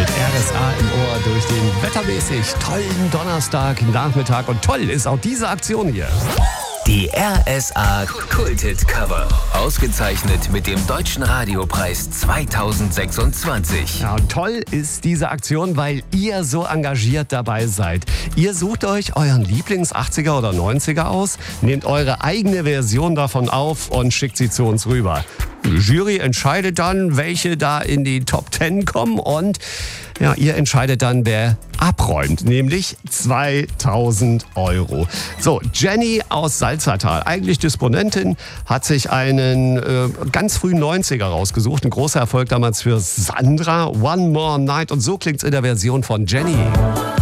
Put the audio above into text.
Mit RSA im Ohr durch den wettermäßig tollen Donnerstagnachmittag. Und toll ist auch diese Aktion hier. Die RSA Kulthit Cover. Ausgezeichnet mit dem Deutschen Radiopreis 2026. Ja, und toll ist diese Aktion, weil ihr so engagiert dabei seid. Ihr sucht euch euren Lieblings-80er oder 90er aus, nehmt eure eigene Version davon auf und schickt sie zu uns rüber. Die Jury entscheidet dann, welche da in die Top 10 kommen und ja, ihr entscheidet dann, wer abräumt, nämlich 2.000 €. So, Jenny aus Salzertal, eigentlich Disponentin, hat sich einen ganz frühen 90er rausgesucht. Ein großer Erfolg damals für Sandra, One More Night. Und so klingt's in der Version von Jenny.